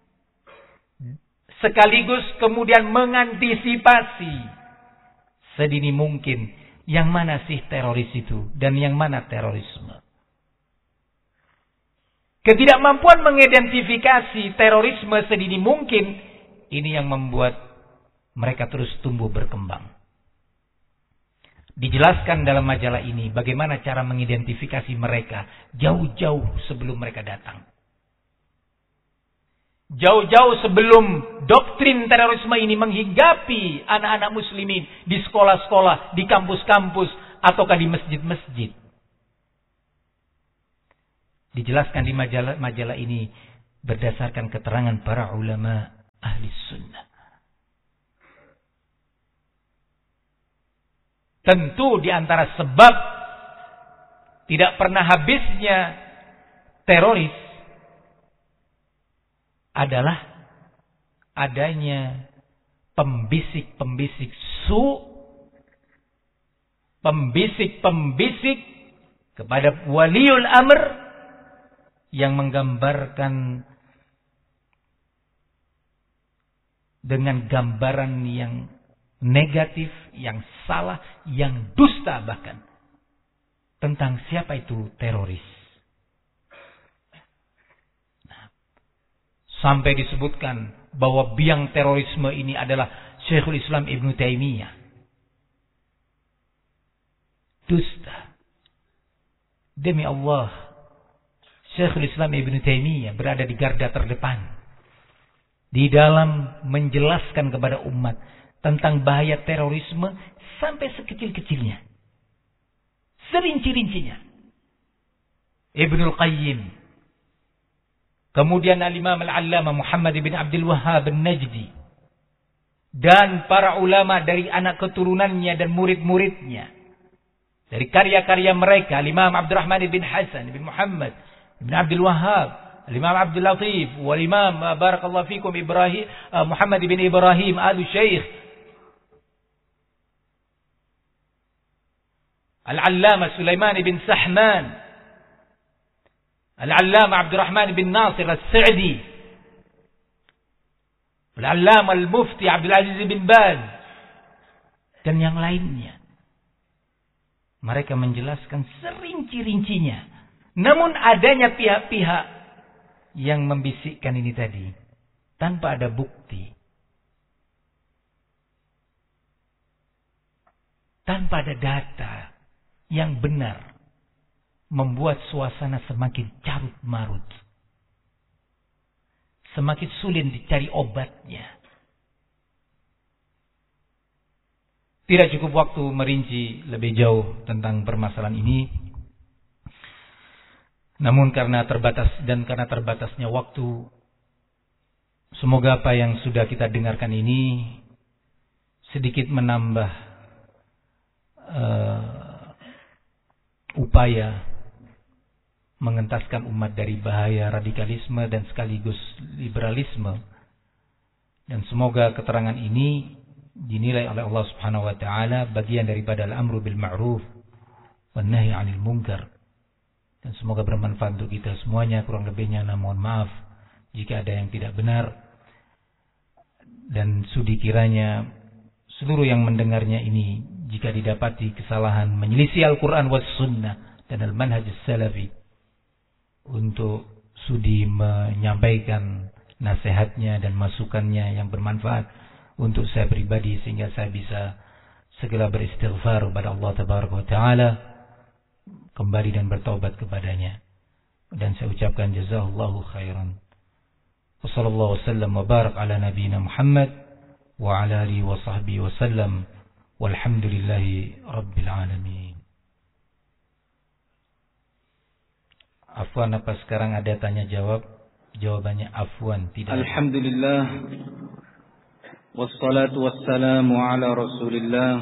sekaligus kemudian mengantisipasi sedini mungkin yang mana sih teroris itu dan yang mana terorisme. Ketidakmampuan mengidentifikasi terorisme sedini mungkin ini yang membuat mereka terus tumbuh berkembang. Dijelaskan dalam majalah ini bagaimana cara mengidentifikasi mereka jauh-jauh sebelum mereka datang. Jauh-jauh sebelum doktrin terorisme ini menghinggapi anak-anak muslimin di sekolah-sekolah, di kampus-kampus, ataukah di masjid-masjid. Dijelaskan di majalah, majalah ini berdasarkan keterangan para ulama ahli sunnah. Tentu di antara sebab tidak pernah habisnya teroris adalah adanya pembisik-pembisik su, pembisik-pembisik kepada waliul amr yang menggambarkan dengan gambaran yang negatif, yang salah, yang dusta bahkan tentang siapa itu teroris. Nah, sampai disebutkan bahwa biang terorisme ini adalah Syekhul Islam Ibnu Taimiyah. Dusta. Demi Allah, Syekhul Islam Ibnu Taimiyah berada di garda terdepan di dalam menjelaskan kepada umat tentang bahaya terorisme sampai sekecil-kecilnya, serinci-rincinya. Ibnul Qayyim, kemudian Al-Imam Al-Allamah Muhammad bin Abdul Wahhab An-Najdi, dan para ulama dari anak keturunannya dan murid-muridnya, dari karya-karya mereka, Al-Imam Abdurrahman bin Hasan bin Muhammad bin Abdul Wahhab, Al-Imam Abdul Latif, wal-Imam barakallahu fikum Ibrahim Muhammad bin Ibrahim Al-Syekh, Al-Allamah Sulaiman bin Sahman, Al-Allamah Abdurrahman bin Nasir As-Sa'di, Al-Allamah Al-Mufti Abdul Aziz bin Baz, dan yang lainnya. Mereka menjelaskan serinci-rincinya. Namun adanya pihak-pihak yang membisikkan ini tadi tanpa ada bukti, tanpa ada data yang benar, membuat suasana semakin carut marut, semakin sulit dicari obatnya. Tidak cukup waktu merinci lebih jauh tentang permasalahan ini. Namun karena terbatas dan karena terbatasnya waktu, semoga apa yang sudah kita dengarkan ini sedikit menambah uh, upaya mengentaskan umat dari bahaya radikalisme dan sekaligus liberalisme. Dan semoga keterangan ini dinilai oleh Allah Subhanahu wa taala bagian daripada al-amru bil ma'ruf wan nahi 'anil munkar. Dan semoga bermanfaat untuk kita semuanya. Kurang lebihnya nah mohon maaf jika ada yang tidak benar. Dan sudi kiranya seluruh yang mendengarnya ini, jika didapati kesalahan menyelisih Al-Quran was sunnah dan al-manhaj salafi, untuk sudi menyampaikan nasihatnya dan masukannya yang bermanfaat untuk saya pribadi, sehingga saya bisa segera beristighfar kepada Allah Tabaraka wa Ta'ala, kembali dan bertaubat kepadanya. Dan saya ucapkan jazakallahu khairan. Wa sallallahu wasallam wa barak ala nabiyyina Muhammad wa ala alihi wa sahbihi wasallam, walhamdulillahi rabbil alamin. Afwan, apa sekarang ada tanya jawab? Jawabannya afwan, tidak. Alhamdulillah, wassalatu wassalamu ala Rasulillah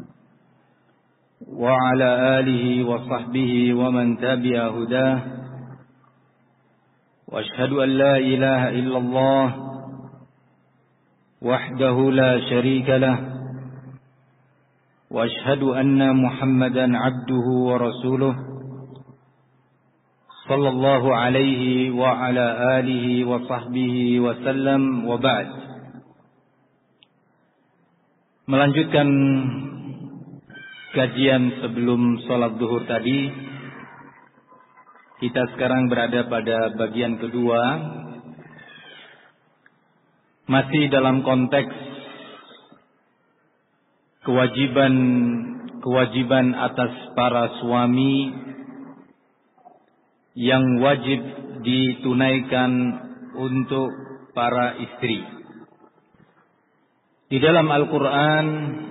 wa ala alihi wa sahbihi wa man tabi'a hudah. Wa ashhadu an la ilaha illallah wahdahu la sharika lah, wa ashhadu anna Muhammadan abduhu wa rasuluh sallallahu alaihi wa ala alihi wa sahbihi wa sallam, wa ba'd. Melanjutkan kajian sebelum sholat zuhur tadi, kita sekarang berada pada bagian kedua, masih dalam konteks kewajiban kewajiban atas para suami yang wajib ditunaikan untuk para istri. Di dalam Al-Quran,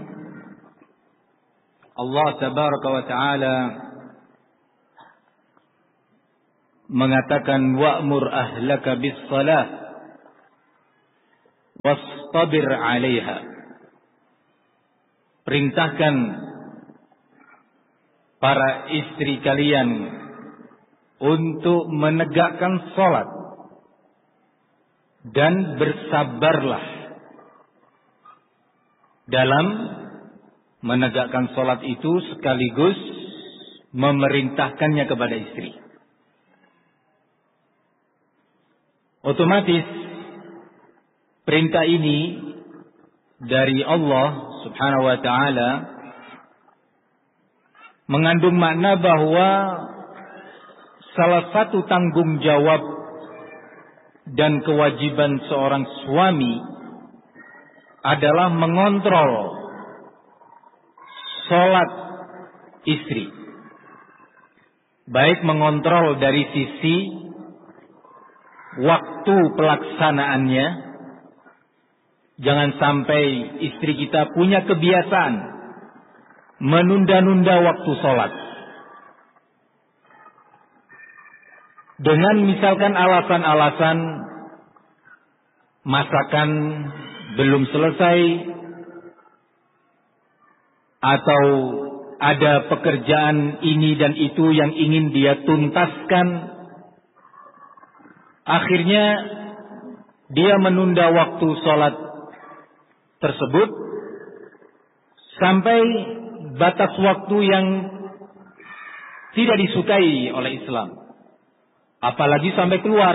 Allah Tabaraka wa Ta'ala mengatakan, wa'mur ahlaka bis-salah wastabir 'alaiha. Perintahkan para istri kalian untuk menegakkan sholat dan bersabarlah dalam menegakkan sholat itu, sekaligus memerintahkannya kepada istri. Otomatis perintah ini dari Allah Subhanahu wa ta'ala mengandung makna bahwa salah satu tanggung jawab dan kewajiban seorang suami adalah mengontrol sholat istri. Baik mengontrol dari sisi waktu pelaksanaannya. Jangan sampai istri kita punya kebiasaan menunda-nunda waktu sholat. Dengan misalkan alasan-alasan masakan belum selesai, atau ada pekerjaan ini dan itu yang ingin dia tuntaskan. Akhirnya dia menunda waktu sholat tersebut sampai batas waktu yang tidak disukai oleh Islam. Apalagi sampai keluar.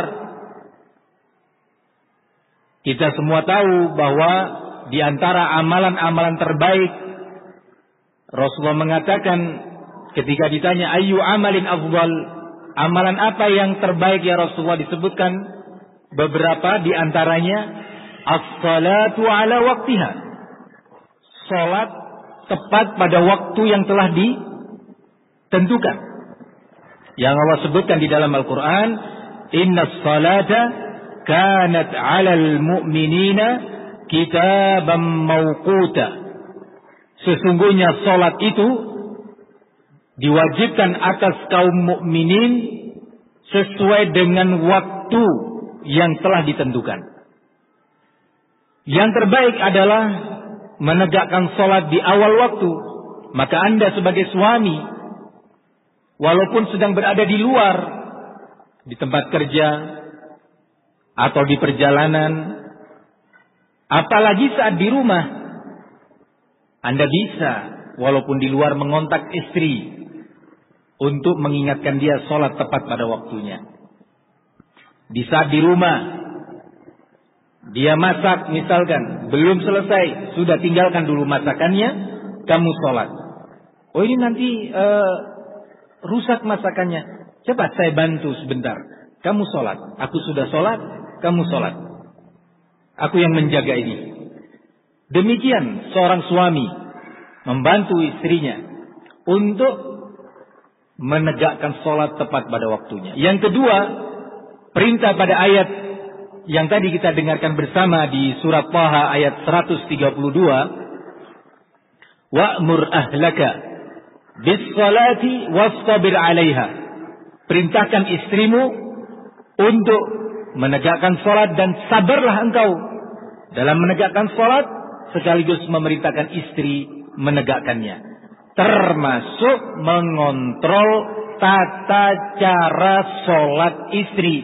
Kita semua tahu bahwa di antara amalan-amalan terbaik, Rasulullah mengatakan ketika ditanya ayyu amalin afdal, amalan apa yang terbaik ya Rasulullah, disebutkan beberapa di antaranya as-salatu ala waktiha, salat tepat pada waktu yang telah ditentukan. Yang Allah sebutkan di dalam Al-Quran, innas salata kanat 'alal mu'minina kitaban mawquta. Sesungguhnya salat itu diwajibkan atas kaum mukminin sesuai dengan waktu yang telah ditentukan. Yang terbaik adalah menegakkan salat di awal waktu. Maka Anda sebagai suami, walaupun sedang berada di luar, di tempat kerja atau di perjalanan, apalagi saat di rumah, Anda bisa walaupun di luar mengontak istri untuk mengingatkan dia sholat tepat pada waktunya. Di saat di rumah dia masak misalkan, belum selesai, sudah tinggalkan dulu masakannya, kamu sholat. Oh ini nanti uh, rusak masakannya. Cepat saya bantu sebentar. Kamu sholat. Aku sudah sholat, kamu sholat. Aku yang menjaga ini. Demikian seorang suami membantu istrinya untuk menegakkan sholat tepat pada waktunya. Yang kedua, perintah pada ayat yang tadi kita dengarkan bersama di surat Taha ayat seratus tiga puluh dua. Wa'mur ahlaka bis-salati wastabir 'alaiha. Perintahkan istrimu untuk menegakkan salat dan sabarlah engkau dalam menegakkan salat, sekaligus memerintahkan istri menegakkannya. Termasuk mengontrol tata cara salat istri.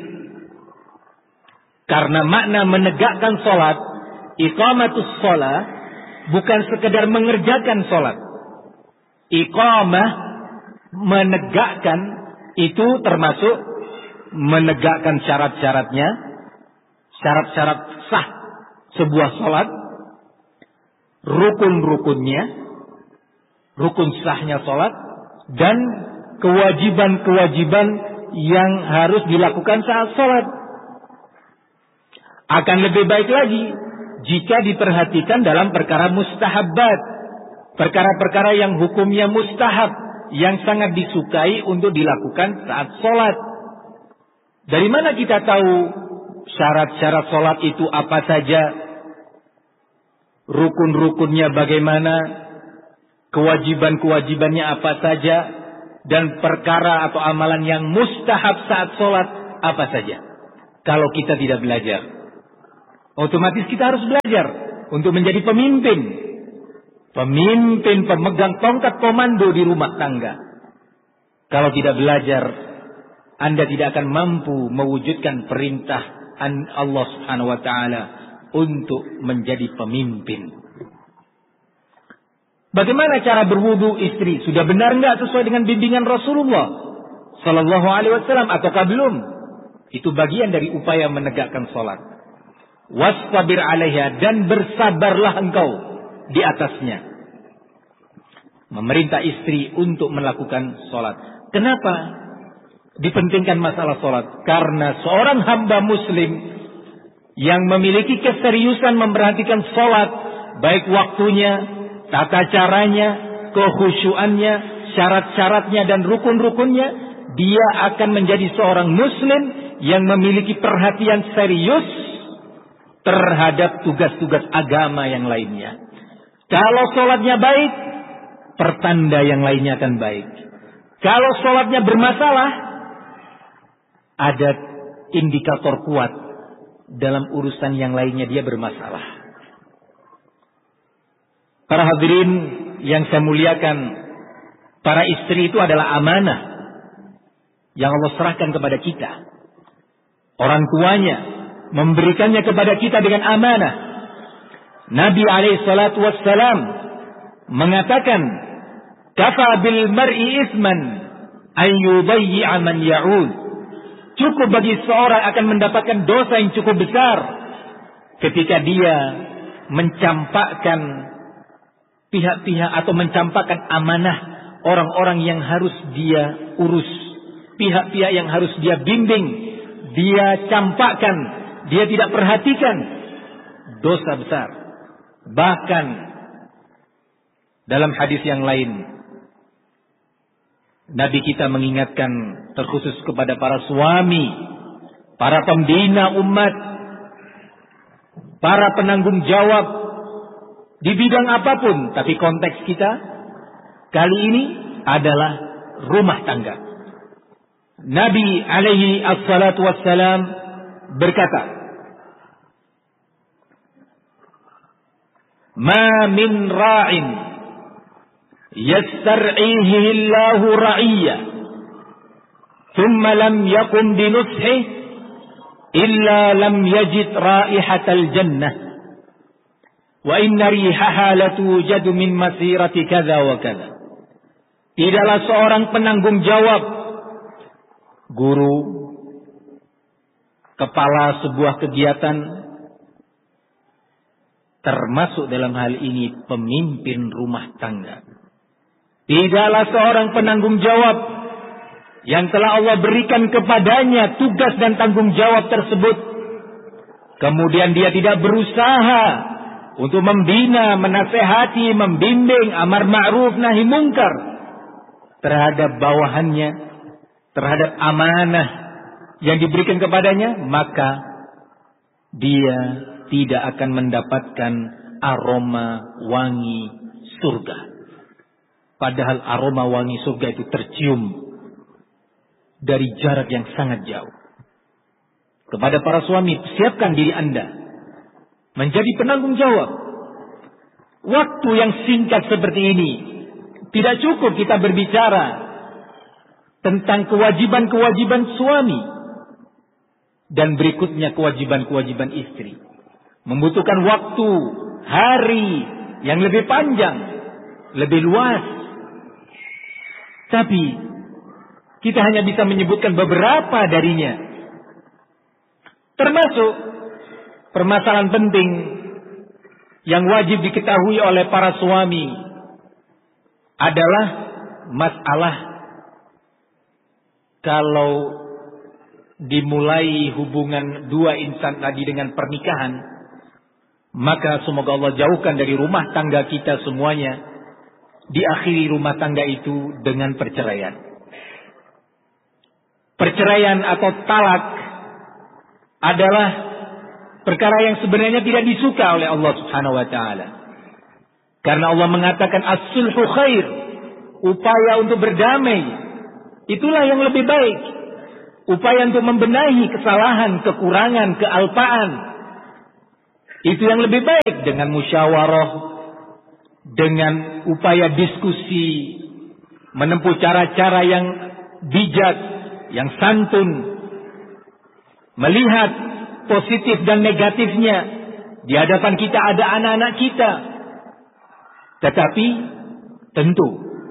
Karena makna menegakkan salat, iqamatus shalah, bukan sekedar mengerjakan salat. Iqamah, menegakkan, itu termasuk menegakkan syarat-syaratnya, syarat-syarat sah sebuah salat, rukun-rukunnya, rukun sahnya salat, dan kewajiban-kewajiban yang harus dilakukan saat salat. Akan lebih baik lagi jika diperhatikan dalam perkara mustahabbat, perkara-perkara yang hukumnya mustahab, yang sangat disukai untuk dilakukan saat sholat. Dari mana kita tahu syarat-syarat sholat itu apa saja, rukun-rukunnya bagaimana, kewajiban-kewajibannya apa saja, dan perkara atau amalan yang mustahab saat sholat apa saja? Kalau kita tidak belajar, otomatis kita harus belajar untuk menjadi pemimpin. Pemimpin, pemegang tongkat komando di rumah tangga. Kalau tidak belajar, Anda tidak akan mampu mewujudkan perintah Allah Subhanahu wa taala untuk menjadi pemimpin. Bagaimana cara berwudu istri? Sudah benar enggak sesuai dengan bimbingan Rasulullah sallallahu alaihi wasallam ataukah belum? Itu bagian dari upaya menegakkan salat. Wastabir 'alaiha, dan bersabarlah engkau di atasnya. Memerintah istri untuk melakukan salat. Kenapa dipentingkan masalah salat? Karena seorang hamba muslim yang memiliki keseriusan memperhatikan salat, baik waktunya, tata caranya, kekhusyuannya, syarat-syaratnya dan rukun-rukunnya, dia akan menjadi seorang muslim yang memiliki perhatian serius terhadap tugas-tugas agama yang lainnya. Kalau salatnya baik, pertanda yang lainnya akan baik. Kalau salatnya bermasalah, ada indikator kuat dalam urusan yang lainnya dia bermasalah. Para hadirin yang saya muliakan, para istri itu adalah amanah yang Allah serahkan kepada kita. Orang tuanya memberikannya kepada kita dengan amanah. Nabi alaihi salatu wassalam mengatakan, "Kafa bil mar'i itsman an yudayyi'a man ya'ud." Cukup bagi seorang akan mendapatkan dosa yang cukup besar ketika dia mencampakkan pihak-pihak atau mencampakkan amanah orang-orang yang harus dia urus, pihak-pihak yang harus dia bimbing, dia campakkan, dia tidak perhatikan. Dosa besar. Bahkan dalam hadis yang lain, Nabi kita mengingatkan terkhusus kepada para suami, para pembina umat, para penanggung jawab di bidang apapun, tapi konteks kita kali ini adalah rumah tangga. Nabi alaihi assalatu wassalam berkata, "Ma min ra'in yastar'ihi Allahu ra'iyya thumma lam yaqum bi nushihi illa lam yajid ra'ihatal jannah wa inna rihaha latujadu min masirati kadza wa kadza." Tidaklah seorang penanggung jawab, guru, kepala sebuah kegiatan, termasuk dalam hal ini pemimpin rumah tangga, tidaklah seorang penanggung jawab yang telah Allah berikan kepadanya tugas dan tanggung jawab tersebut, kemudian dia tidak berusaha untuk membina, menasehati, membimbing, amar ma'ruf nahi mungkar terhadap bawahannya, terhadap amanah yang diberikan kepadanya, maka dia tidak akan mendapatkan aroma wangi surga. Padahal aroma wangi surga itu tercium dari jarak yang sangat jauh. Kepada para suami, siapkan diri Anda menjadi penanggung jawab. Waktu yang singkat seperti ini tidak cukup kita berbicara tentang kewajiban-kewajiban suami dan berikutnya kewajiban-kewajiban istri. Membutuhkan waktu, hari yang lebih panjang, lebih luas. Tapi kita hanya bisa menyebutkan beberapa darinya. Termasuk permasalahan penting yang wajib diketahui oleh para suami adalah masalah kalau dimulai hubungan dua insan tadi dengan pernikahan, maka semoga Allah jauhkan dari rumah tangga kita semuanya, diakhiri rumah tangga itu dengan perceraian. Perceraian atau talak adalah perkara yang sebenarnya tidak disuka oleh Allah Subhanahu wa taala. Karena Allah mengatakan as-sulhu khair, upaya untuk berdamai itulah yang lebih baik. Upaya untuk membenahi kesalahan, kekurangan, kealpaan, itu yang lebih baik, dengan musyawarah, dengan upaya diskusi, menempuh cara-cara yang bijak, yang santun, melihat positif dan negatifnya. Di hadapan kita ada anak-anak kita. Tetapi tentu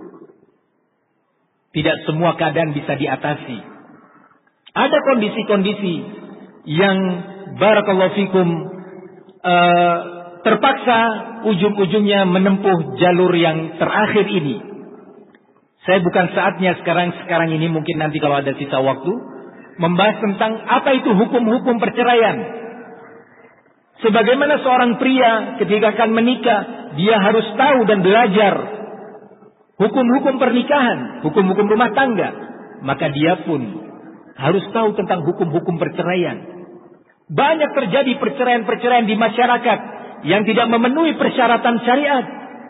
tidak semua keadaan bisa diatasi. Ada kondisi-kondisi yang barakallahu fikum uh, terpaksa ujung-ujungnya menempuh jalur yang terakhir ini. Saya bukan saatnya sekarang sekarang ini, mungkin nanti kalau ada sisa waktu, membahas tentang apa itu hukum-hukum perceraian. Sebagaimana seorang pria ketika akan menikah, dia harus tahu dan belajar hukum-hukum pernikahan, hukum-hukum rumah tangga. Maka dia pun harus tahu tentang hukum-hukum perceraian. Banyak terjadi perceraian-perceraian di masyarakat yang tidak memenuhi persyaratan syariat.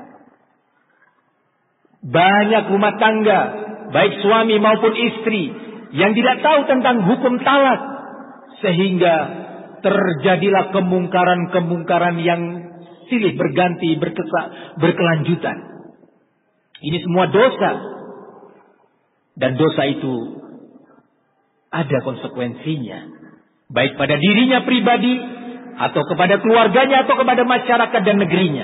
Banyak rumah tangga, baik suami maupun istri, yang tidak tahu tentang hukum talak. Sehingga terjadilah kemungkaran-kemungkaran yang silih berganti, berkesa, berkelanjutan. Ini semua dosa. Dan dosa itu ada konsekuensinya. Baik pada dirinya pribadi, atau kepada keluarganya, atau kepada masyarakat dan negerinya.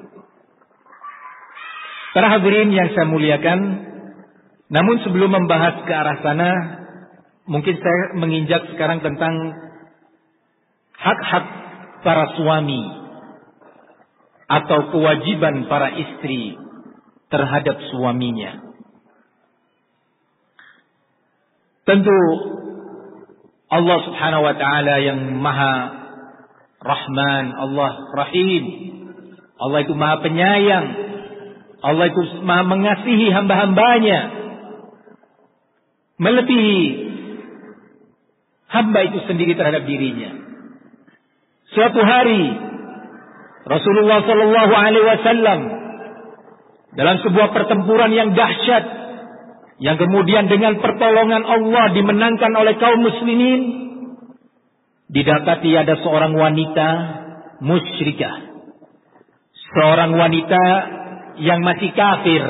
Para hadirin yang saya muliakan, namun sebelum membahas ke arah sana, mungkin saya menginjak sekarang tentang hak-hak para suami atau kewajiban para istri terhadap suaminya. Tentu Allah Subhanahu wa taala yang Maha Rahman, Allah Rahim. Allah itu Maha Penyayang. Allah itu Maha mengasihi hamba-hambanya. Melebihi hamba itu sendiri terhadap dirinya. Suatu hari Rasulullah sallallahu alaihi wasallam dalam sebuah pertempuran yang dahsyat, yang kemudian dengan pertolongan Allah dimenangkan oleh kaum muslimin, didapati ada seorang wanita musyrikah, seorang wanita yang masih kafir,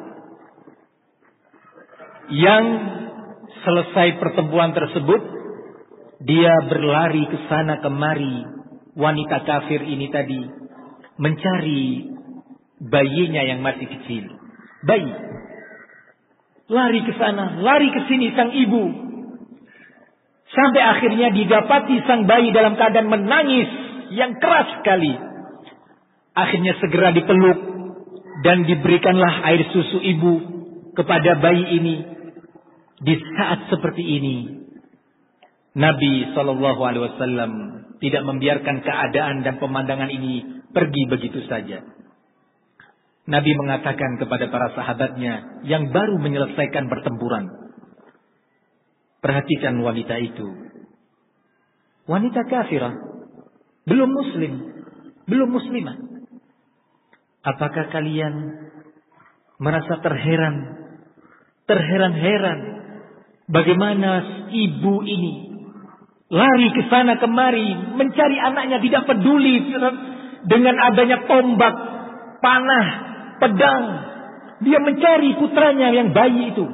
yang selesai pertempuran tersebut dia berlari ke sana kemari, wanita kafir ini tadi mencari bayinya yang masih kecil. Bayi lari ke sana, lari ke sini sang ibu, sampai akhirnya didapati sang bayi dalam keadaan menangis yang keras sekali. Akhirnya segera dipeluk dan diberikanlah air susu ibu kepada bayi ini. Di saat seperti ini, Nabi sallallahu alaihi wasallam tidak membiarkan keadaan dan pemandangan ini pergi begitu saja. Nabi mengatakan kepada para sahabatnya yang baru menyelesaikan pertempuran, perhatikan wanita itu. Wanita kafirah, belum muslim, belum muslimah. Apakah kalian merasa terheran, terheran-heran bagaimana ibu ini lari ke sana kemari mencari anaknya, tidak peduli dengan adanya tombak, panah, pedang. Dia mencari putranya yang bayi itu.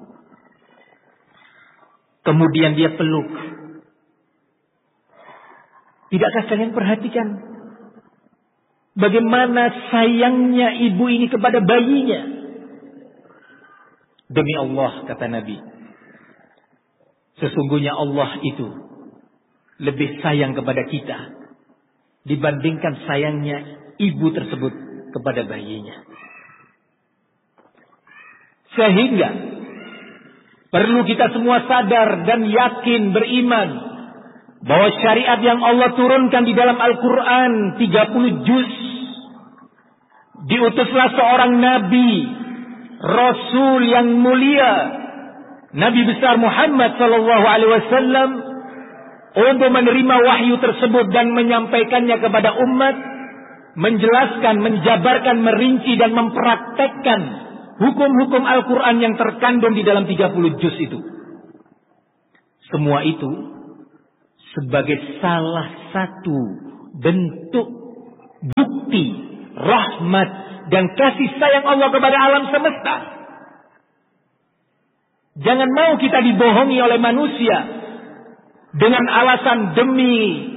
Kemudian dia peluk. Tidakkah kalian perhatikan bagaimana sayangnya ibu ini kepada bayinya? Demi Allah, kata Nabi, sesungguhnya Allah itu lebih sayang kepada kita dibandingkan sayangnya ibu tersebut kepada bayinya. Sehingga perlu kita semua sadar dan yakin, beriman bahwa syariat yang Allah turunkan di dalam Al-Quran tiga puluh juz, diutuslah seorang nabi, rasul yang mulia, Nabi besar Muhammad sallallahu alaihi wasallam, untuk menerima wahyu tersebut dan menyampaikannya kepada umat, menjelaskan, menjabarkan, merinci dan mempraktekkan hukum-hukum Al-Quran yang terkandung di dalam tiga puluh juz itu. Semua itu sebagai salah satu bentuk bukti rahmat dan kasih sayang Allah kepada alam semesta. Jangan mau kita dibohongi oleh manusia dengan alasan demi